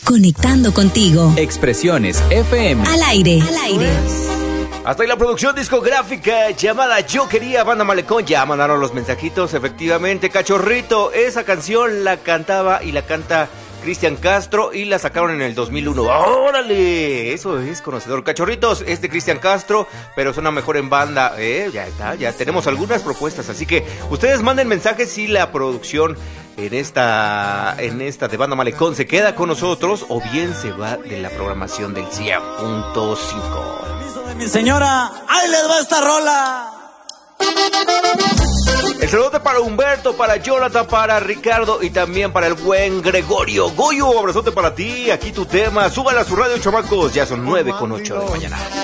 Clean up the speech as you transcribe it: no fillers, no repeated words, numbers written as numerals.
conectando contigo. Expresiones FM. Al aire. Hasta ahí la producción discográfica llamada Yo Quería, Banda Malecón. Ya mandaron los mensajitos, efectivamente. Cachorrito, esa canción la cantaba y la canta Cristian Castro y la sacaron en el 2001. ¡Órale! Eso es conocedor. Cachorritos, es de Cristian Castro, pero suena mejor en banda. Ya está, ya tenemos algunas propuestas. Así que ustedes manden mensajes si la producción en esta de Banda Malecón se queda con nosotros o bien se va de la programación del 100.5. Mi señora, ¡ahí les va esta rola! El saludo para Humberto, para Jonathan, para Ricardo y también para el buen Gregorio. Goyo, abrazote para ti, aquí tu tema. Súbala a su radio, chamacos. Ya son 9:08 de la mañana.